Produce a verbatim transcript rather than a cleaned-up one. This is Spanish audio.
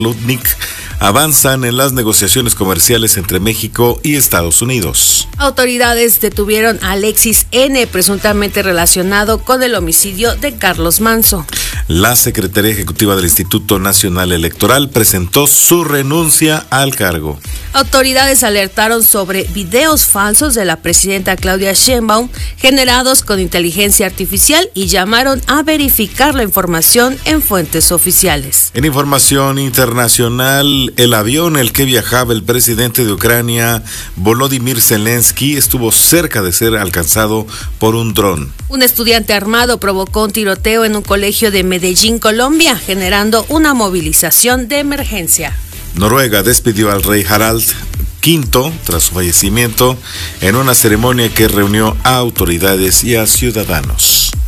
Lutnick avanzan en las negociaciones comerciales entre México y Estados Unidos. Autoridades detuvieron a Alexis N., presuntamente relacionado con el homicidio de Carlos Manzo. La Secretaría Ejecutiva del Instituto Nacional Electoral presentó su renuncia al cargo. Autoridades alertaron sobre videos falsos de la presidenta Claudia Sheinbaum generados con inteligencia artificial y llamaron a verificar la información en fuentes oficiales. En información internacional, el avión en el que viajaba el presidente de Ucrania, Volodymyr Zelensky, estuvo cerca de ser alcanzado por un dron. Un estudiante armado provocó un tiroteo en un colegio de Medellín, Colombia, generando una movilización de emergencia. Noruega despidió al rey Harald quinto tras su fallecimiento en una ceremonia que reunió a autoridades y a ciudadanos.